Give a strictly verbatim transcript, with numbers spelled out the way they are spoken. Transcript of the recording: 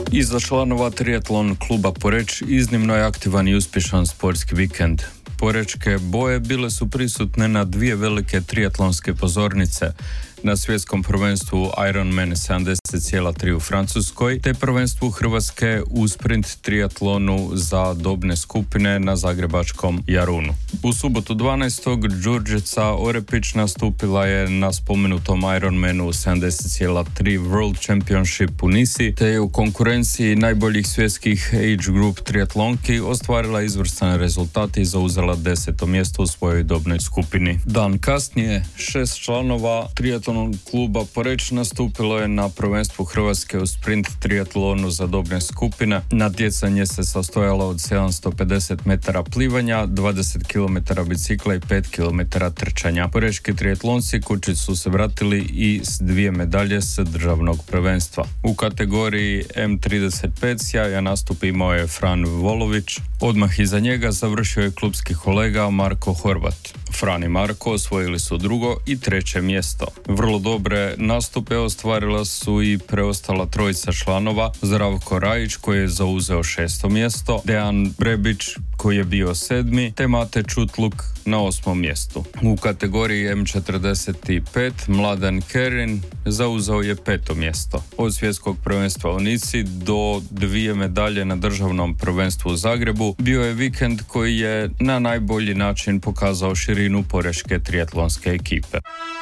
I za članova triatlon kluba Poreč iznimno je aktivan i uspješan sportski vikend. Porečke boje bile su prisutne na dvije velike triatlonske pozornice, na svjetskom prvenstvu Ironman sedamdeset zarez tri u Francuskoj, te prvenstvu Hrvatske u sprint triatlonu za dobne skupine na zagrebačkom Jarunu. U subotu dvanaestog Đurđica Orepić nastupila je na spomenutom Ironmanu sedamdeset zarez tri World Championship u Nisi, te je u konkurenciji najboljih svjetskih age group triatlonki ostvarila izvrstan rezultat i zauzela deseto mjesto u svojoj dobnoj skupini. Dan kasnije, šest članova triatlon kluba Poreč nastupilo je na prvenstvu Hrvatske u sprint triatlonu za dobne skupine. Natjecanje se sastojalo od sedamsto pedeset metara plivanja, dvadeset kilometara bicikla i pet kilometara trčanja. Porečki triatlonci kući su se vratili i s dvije medalje s državnog prvenstva. U kategoriji em trideset pet sjajan nastup imao je Fran Volović. Odmah iza njega završio je klubski kolega Marko Horvat. Fran i Marko osvojili su drugo i treće mjesto. Vrlo dobre nastupe ostvarila su i preostala trojica članova, Zdravko Rajić koji je zauzeo šesto mjesto, Dejan Brebić koji je bio sedmi, te Mate Čutluk na osmom mjestu. U kategoriji em četrdeset pet Mladen Kerin zauzeo je peto mjesto. Od svjetskog prvenstva u Nici do dvije medalje na državnom prvenstvu u Zagrebu bio je vikend koji je na najbolji način pokazao širinu porečke triatlonske ekipe.